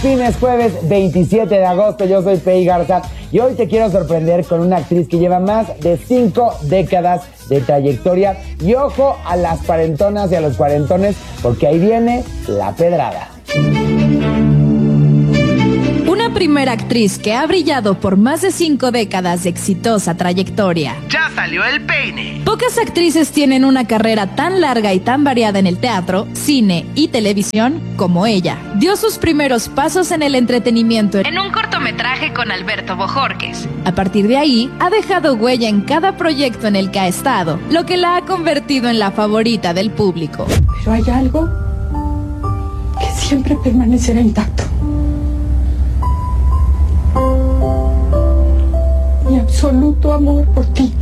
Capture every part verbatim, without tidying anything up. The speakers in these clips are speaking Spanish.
Fines jueves veintisiete de agosto, yo soy Pei Garza y hoy te quiero sorprender con una actriz que lleva más de cinco décadas de trayectoria y ojo a las cuarentonas y a los cuarentones porque ahí viene la pedrada. Una primera actriz que ha brillado por más de cinco décadas de exitosa trayectoria. ¡Ya salió el peine! Pocas actrices tienen una carrera tan larga y tan variada en el teatro, cine y televisión como ella. Dio sus primeros pasos en el entretenimiento en un cortometraje con Alberto Bojorquez. A partir de ahí, ha dejado huella en cada proyecto en el que ha estado, lo que la ha convertido en la favorita del público. Pero hay algo que siempre permanecerá intacto. Mi absoluto amor por ti.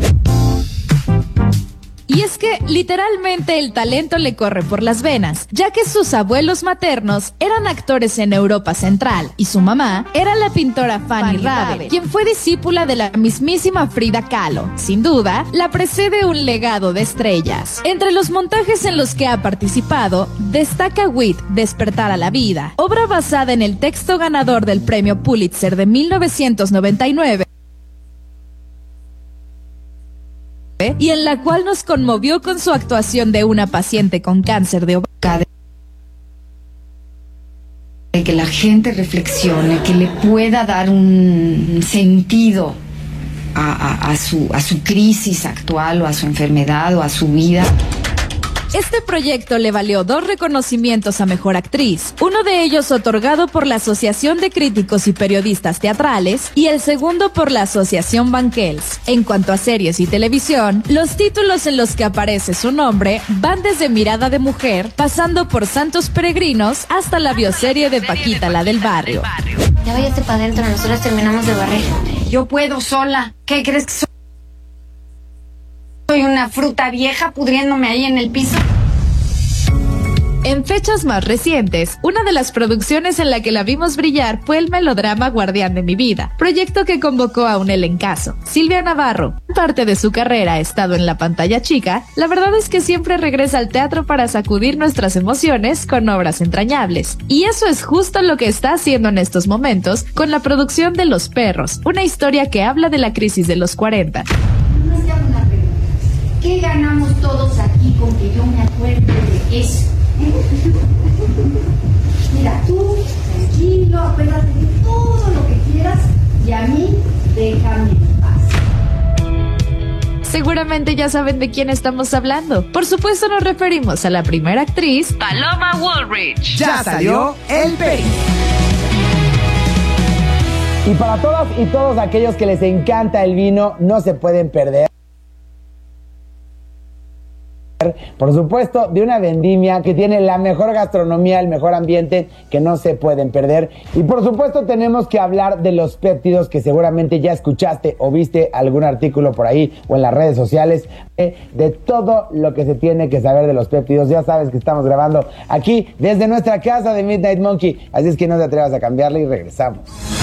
Y es que literalmente el talento le corre por las venas, ya que sus abuelos maternos eran actores en Europa Central y su mamá era la pintora Fanny Rabe, quien fue discípula de la mismísima Frida Kahlo. Sin duda, la precede un legado de estrellas. Entre los montajes en los que ha participado, destaca Wit, Despertar a la Vida, obra basada en el texto ganador del premio Pulitzer de mil novecientos noventa y nueve, y en la cual nos conmovió con su actuación de una paciente con cáncer de ovario. Que la gente reflexione, que le pueda dar un sentido a, a, a, su, a su crisis actual o a su enfermedad o a su vida. Este proyecto le valió dos reconocimientos a Mejor Actriz, uno de ellos otorgado por la Asociación de Críticos y Periodistas Teatrales y el segundo por la Asociación Banquels. En cuanto a series y televisión, los títulos en los que aparece su nombre van desde Mirada de Mujer, pasando por Santos Peregrinos, hasta la bioserie de Paquita, la del barrio. Ya váyase para adentro, nosotros terminamos de barrer. Yo puedo sola. ¿Qué crees que soy? Soy una fruta vieja pudriéndome ahí en el piso. En fechas más recientes, una de las producciones en la que la vimos brillar fue el melodrama Guardián de mi vida, proyecto que convocó a un elencazo. Silvia Navarro, parte de su carrera ha estado en la pantalla chica, la verdad es que siempre regresa al teatro para sacudir nuestras emociones con obras entrañables. Y eso es justo lo que está haciendo en estos momentos con la producción de Los Perros, una historia que habla de la crisis de los cuarenta. ¿Qué ganamos todos aquí con que yo me acuerde de eso? Mira, tú, tranquilo, acuérdate de todo lo que quieras y a mí, déjame en paz. Seguramente ya saben de quién estamos hablando. Por supuesto nos referimos a la primera actriz, Paloma Woolrich. ¡Ya salió el peine! Y para todas y todos aquellos que les encanta el vino, no se pueden perder, por supuesto, de una vendimia que tiene la mejor gastronomía, el mejor ambiente, que no se pueden perder. Y por supuesto tenemos que hablar de los péptidos, que seguramente ya escuchaste o viste algún artículo por ahí o en las redes sociales, eh, de todo lo que se tiene que saber de los péptidos. Ya sabes que estamos grabando aquí desde nuestra casa de Midnight Monkey, así es que no te atrevas a cambiarle y regresamos.